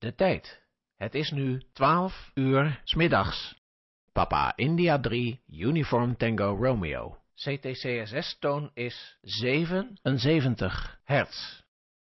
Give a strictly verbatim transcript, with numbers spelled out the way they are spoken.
De tijd. Het is nu twaalf uur 's middags. Papa India drie, Uniform Tango Romeo. C T C S S-toon is zevenenzeventig hertz.